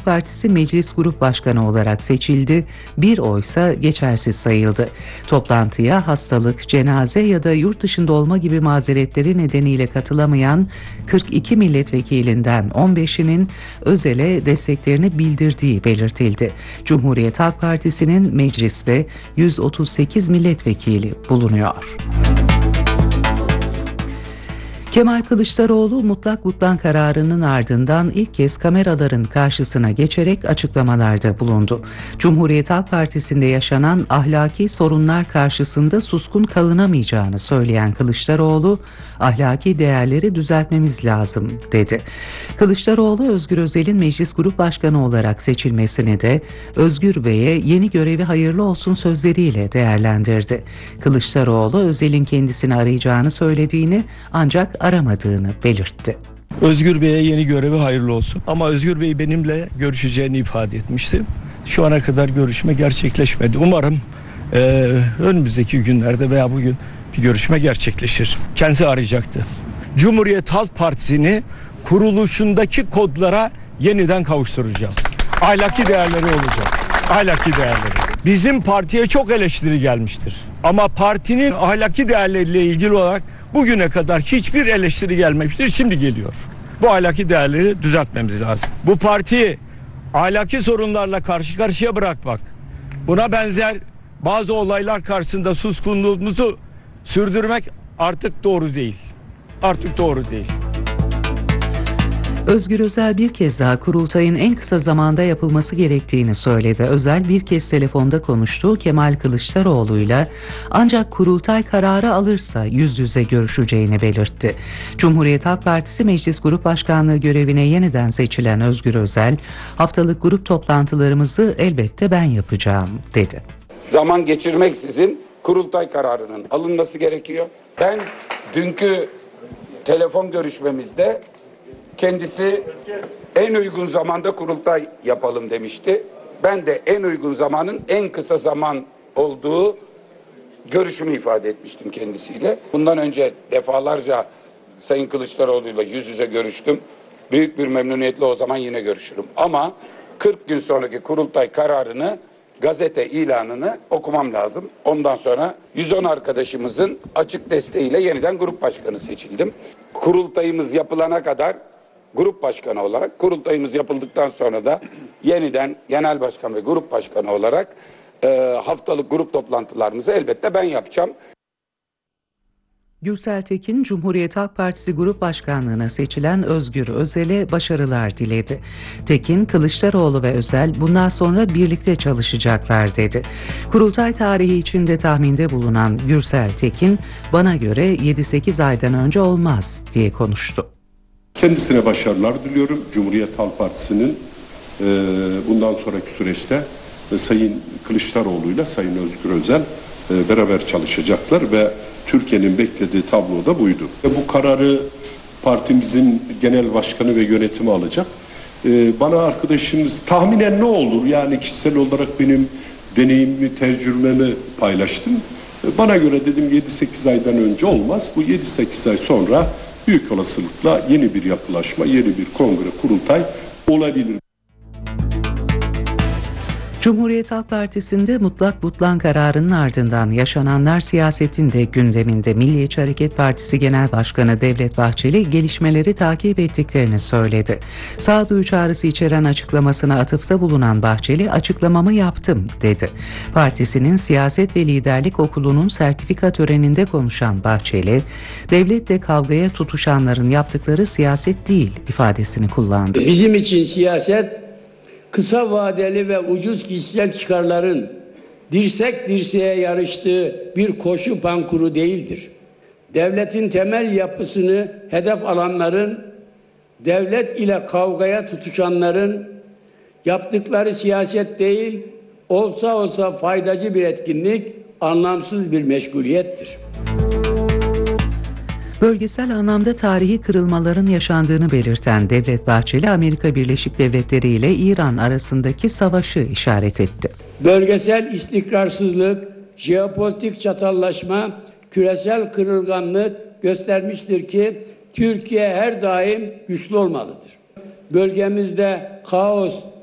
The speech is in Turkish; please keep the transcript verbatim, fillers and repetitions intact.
Halk Partisi Meclis Grup Başkanı olarak seçildi. Bir oysa geçersiz sayıldı. Toplantıya hastalık, cenaze ya da yurt dışında olma gibi mazeretleri nedeniyle katılamayan kırk iki milletvekilinden on beşinin Özel'e desteklerini bildirdiği belirtildi. Cumhuriyet Halk Partisi'nin mecliste yüz otuz sekiz milletvekili bulunuyor. Kemal Kılıçdaroğlu mutlak butlan kararının ardından ilk kez kameraların karşısına geçerek açıklamalarda bulundu. Cumhuriyet Halk Partisi'nde yaşanan ahlaki sorunlar karşısında suskun kalınamayacağını söyleyen Kılıçdaroğlu, ahlaki değerleri düzeltmemiz lazım dedi. Kılıçdaroğlu, Özgür Özel'in Meclis Grup Başkanı olarak seçilmesini de Özgür Bey'e yeni görevi hayırlı olsun sözleriyle değerlendirdi. Kılıçdaroğlu, Özel'in kendisini arayacağını söylediğini ancak aramadığını belirtti. Özgür Bey'e yeni görevi hayırlı olsun. Ama Özgür Bey benimle görüşeceğini ifade etmişti. Şu ana kadar görüşme gerçekleşmedi. Umarım e, önümüzdeki günlerde veya bugün bir görüşme gerçekleşir. Kendisi arayacaktı. Cumhuriyet Halk Partisi'ni kuruluşundaki kodlara yeniden kavuşturacağız. Ahlaki değerleri olacak. Ahlaki değerleri. Bizim partiye çok eleştiri gelmiştir. Ama partinin ahlaki değerleriyle ilgili olarak bugüne kadar hiçbir eleştiri gelmemiştir. Şimdi geliyor. Bu ahlaki değerleri düzeltmemiz lazım. Bu partiyi ahlaki sorunlarla karşı karşıya bırakmak, buna benzer bazı olaylar karşısında suskunluğumuzu sürdürmek artık doğru değil. Artık doğru değil. Özgür Özel bir kez daha kurultayın en kısa zamanda yapılması gerektiğini söyledi. Özel bir kez telefonda konuştuğu Kemal Kılıçdaroğlu'yla ancak kurultay kararı alırsa yüz yüze görüşeceğini belirtti. Cumhuriyet Halk Partisi Meclis Grup Başkanlığı görevine yeniden seçilen Özgür Özel, haftalık grup toplantılarımızı elbette ben yapacağım dedi. Zaman geçirmeksizin kurultay kararının alınması gerekiyor. Ben dünkü telefon görüşmemizde kendisi en uygun zamanda kurultay yapalım demişti. Ben de en uygun zamanın en kısa zaman olduğu görüşümü ifade etmiştim kendisiyle. Bundan önce defalarca Sayın Kılıçdaroğlu'yla yüz yüze görüştüm. Büyük bir memnuniyetle o zaman yine görüşürüm. Ama kırk gün sonraki kurultay kararını, gazete ilanını okumam lazım. Ondan sonra yüz on arkadaşımızın açık desteğiyle yeniden grup başkanı seçildim. Kurultayımız yapılana kadar grup başkanı olarak, kurultayımız yapıldıktan sonra da yeniden genel başkan ve grup başkanı olarak e, haftalık grup toplantılarımızı elbette ben yapacağım. Gürsel Tekin, Cumhuriyet Halk Partisi Grup Başkanlığı'na seçilen Özgür Özel'e başarılar diledi. Tekin, Kılıçdaroğlu ve Özel bundan sonra birlikte çalışacaklar dedi. Kurultay tarihi içinde tahminde bulunan Gürsel Tekin, bana göre yedi sekiz aydan önce olmaz diye konuştu. Kendisine başarılar diliyorum. Cumhuriyet Halk Partisi'nin e, bundan sonraki süreçte e, Sayın Kılıçdaroğlu ile Sayın Özgür Özel e, beraber çalışacaklar ve Türkiye'nin beklediği tablo da buydu. E, bu kararı partimizin genel başkanı ve yönetimi alacak. E, bana arkadaşımız tahminen ne olur? Yani kişisel olarak benim deneyimimi, tecrübemi paylaştım. E, bana göre dedim yedi sekiz aydan önce olmaz. Bu yedi sekiz ay sonra büyük olasılıkla yeni bir yapılaşma, yeni bir kongre, kurultay olabilir. Cumhuriyet Halk Partisi'nde mutlak butlan kararının ardından yaşananlar siyasetin de gündeminde. Milliyetçi Hareket Partisi Genel Başkanı Devlet Bahçeli gelişmeleri takip ettiklerini söyledi. Sağduyu çağrısı içeren açıklamasına atıfta bulunan Bahçeli, açıklamamı yaptım dedi. Partisinin Siyaset ve Liderlik Okulu'nun sertifika töreninde konuşan Bahçeli, devletle kavgaya tutuşanların yaptıkları siyaset değil ifadesini kullandı. Bizim için siyaset, kısa vadeli ve ucuz kişisel çıkarların dirsek dirseğe yarıştığı bir koşu pankuru değildir. Devletin temel yapısını hedef alanların, devlet ile kavgaya tutuşanların yaptıkları siyaset değil, olsa olsa faydacı bir etkinlik, anlamsız bir meşguliyettir. Bölgesel anlamda tarihi kırılmaların yaşandığını belirten Devlet Bahçeli, Amerika Birleşik Devletleri ile İran arasındaki savaşı işaret etti. Bölgesel istikrarsızlık, jeopolitik çatallaşma, küresel kırılganlık göstermiştir ki Türkiye her daim güçlü olmalıdır. Bölgemizde kaos,